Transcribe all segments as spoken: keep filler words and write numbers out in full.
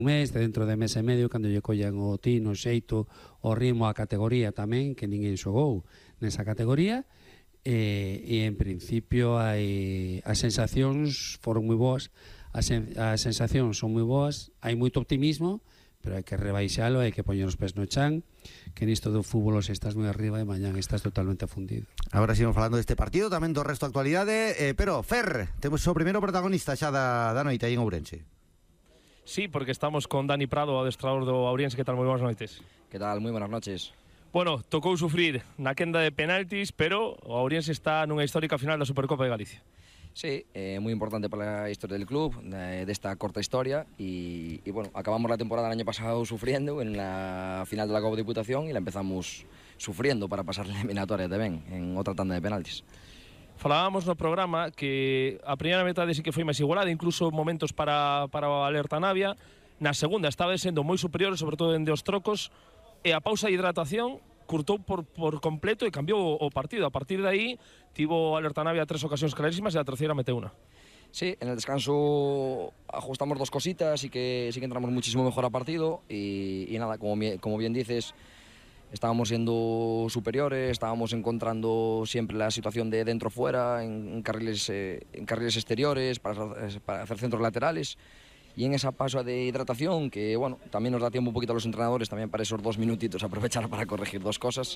mes, dentro de mes e medio, cando lle collan o tino, o xeito, o ritmo, a categoría tamén, que ninguén xogou nesa categoría, e, e en principio hai, as sensacións foron moi boas, as, sen, as sensacións son moi boas, hai moito optimismo, pero hai que rebaixalo, hai que poñer os pés no chan, que nisto do fútbol se estás moi arriba e mañán estás totalmente afundido. Agora seguimos falando deste partido, tamén do resto da actualidade, eh, pero Fer, temos o primeiro protagonista xa da, da noite aí en Ourense. Sí, porque estamos con Dani Prado, adestrador do Ourense. Que tal? Moi boas noites. Que tal? Moi buenas noches. Bueno, tocou sufrir na quenda de penaltis, pero o Ourense está nunha histórica final da Supercopa de Galicia. Sí, eh, moi importante para a historia del club, de, desta corta historia, y, y bueno, acabamos la temporada el año pasado sufriendo en la final de la Copa de Diputación y la empezamos sufriendo para pasar la eliminatoria tamén, en outra tanda de penaltis. Falábamos no programa que a primeira metade sí que foi máis igualada, incluso momentos para, para o Alerta Navia. Na segunda estaba sendo moi superior, sobre todo dende os trocos, e a pausa de hidratación curtou por, por completo e cambiou o, o partido. A partir de aí, tivo Alerta Navia tres ocasións clarísimas e a terceira mete unha. Sí, en el descanso ajustamos dos cositas y que sí que entramos muchísimo mejor a partido y, y nada, como, como bien dices, estábamos siendo superiores, estábamos encontrando siempre la situación de dentro-fuera, en, en, carriles, eh, en carriles exteriores, para, para hacer centros laterales. Y en esa pausa de hidratación, que bueno, también nos da tiempo un poquito a los entrenadores, también para esos dos minutitos aprovechar para corregir dos cosas,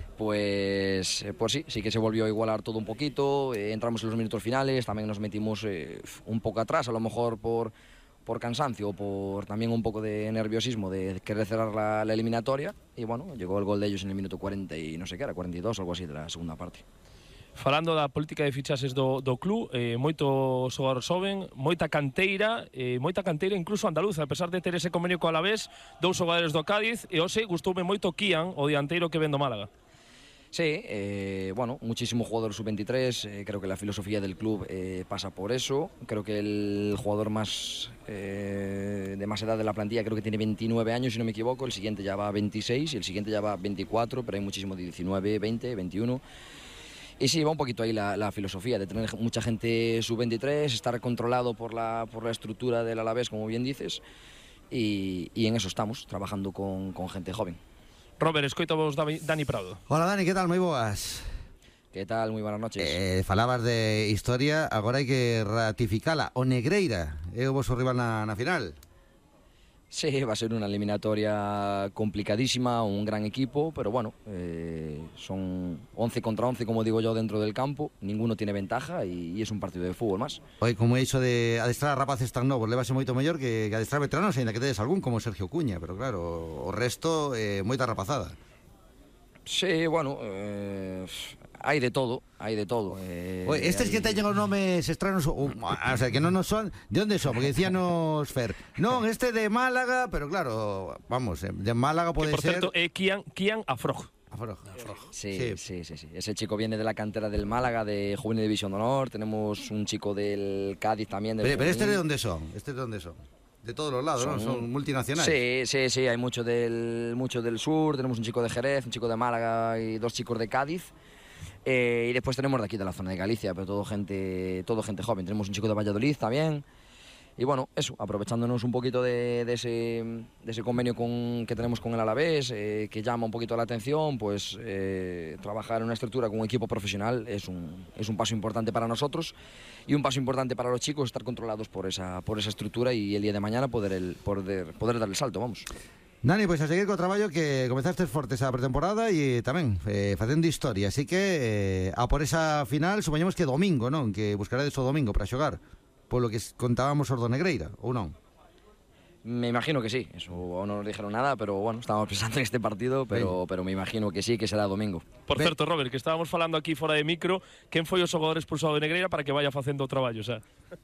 pues, eh, pues sí, sí que se volvió a igualar todo un poquito, eh, entramos en los minutos finales, también nos metimos eh, un poco atrás, a lo mejor por... por cansancio, por también un poco de nerviosismo de querer cerrar la, la eliminatoria, y bueno, llegó el gol de ellos en el minuto cuarenta y no sé qué era, cuarenta y dos, algo así de la segunda parte. Falando da política de fichaxes do, do club, eh, moito xogador xoven, moita canteira, eh, moita canteira incluso andaluza, a pesar de ter ese convenio co Alavés, dous xogadores do Cádiz, e hoxe gustoume moito Kian, o dianteiro que ven do Málaga. Sí, eh, bueno, muchísimo jugador sub veintitrés, eh, creo que la filosofía del club eh, pasa por eso, creo que el jugador más eh, de más edad de la plantilla creo que tiene veintinueve años si no me equivoco, el siguiente ya va a veintiséis y el siguiente ya va a veinticuatro, pero hay muchísimo de diecinueve, veinte, veintiuno. Y sí, va un poquito ahí la, la filosofía de tener mucha gente sub veintitrés, estar controlado por la, por la estructura del Alavés, como bien dices, y, y en eso estamos, trabajando con, con gente joven. Robert, escoito vos Dani Prado. Hola Dani, que tal? Moi boas. Que tal? Moi buenas noches. Eh, falabas de historia, agora hai que ratificala. O Negreira é o vosso rival na, na final. Sí, va a ser una eliminatoria complicadísima, un gran equipo, pero bueno, eh, son once contra once, como digo yo, dentro del campo, ninguno tiene ventaja y, y es un partido de fútbol más. Oye, como he dicho de adestrar a rapaces tan novos, levase moito mellor que, que adestrar veteranos, ainda que tedes algún, como Sergio Cuña, pero claro, o resto, eh, moita rapazada. Sí, bueno, eh, hai de todo, hai de todo. Eh, Oye, estes hay... que teñen os nomes extraños, o, o sea, que non nos son, de onde son? Porque decíanos Fer, non, este de Málaga, pero claro, vamos, de Málaga pode que por ser... certo, é eh, Kian, Kian Afrog. Afrog. Afrog. Sí, sí, sí, sí, ese chico viene de la cantera del Málaga, de Juvenil División de Honor, tenemos un chico del Cádiz también. Del pero, pero este de dónde son, este de dónde son. De todos los lados, son, ¿no? Son multinacionales. Sí, sí, sí, hay mucho del, mucho del sur, tenemos un chico de Jerez, un chico de Málaga y dos chicos de Cádiz. Eh, y después tenemos de aquí, de la zona de Galicia, pero todo gente, todo gente joven. Tenemos un chico de Valladolid también. Y bueno, eso, aprovechándonos un poquito de, de, ese, de ese convenio con, que tenemos con el Alavés, eh, que llama un poquito la atención, pues eh, trabajar en una estructura con un equipo profesional es un, es un paso importante para nosotros y un paso importante para los chicos, estar controlados por esa, por esa estructura y el día de mañana poder, el, poder, poder dar el salto, vamos. Dani, pois pues a seguir co traballo que comenzaste fortes a pretemporada e tamén eh, facendo historia, así que eh, a por esa final supoñemos que domingo, non? Que buscarades o domingo para xogar, polo que contábamos os do Negreira, ou non? Me imagino que sí, eso no nos dijeron nada, pero bueno, estábamos pensando en este partido, pero, pero me imagino que sí, que será domingo. Por certo, Robert, que estábamos falando aquí fora de micro, quen foi o xogador expulsado de Negreira para que vaya facendo o traballo, xa?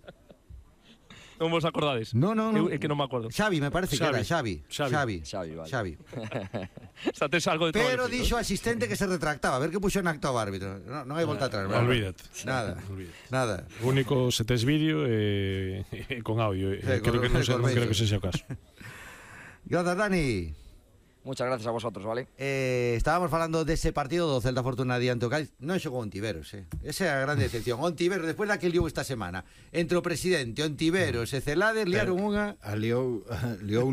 Non vos acordades? No, no, no. É que non me acordo. Xavi, me parece Xavi. que era Xavi. Xavi. Xavi. Xavi, vale. Xavi. O sea, tes algo de Pero todo dixo o asistente que se retractaba, a ver que puxo en acto ao árbitro. No, non hai volta atrás, ¿verdad? Olvídate. Nada. Olvídate. Nada. O único se tes vídeo e eh, con audio, eh, Sí, creo con- que non con sei, non Corbeil. creo que sexa o caso. Grazas, Dani. Muchas gracias a vosotros, vale? Eh, estábamos falando dese partido do Celta Fortuna diante o Cádiz. Non xogou Ontiveros, eh. Esa é a grande decepción. Ontiveros, despois daquele lío esta semana, entre o presidente, Ontiveros e Celades, liaron unha... Aliou, liou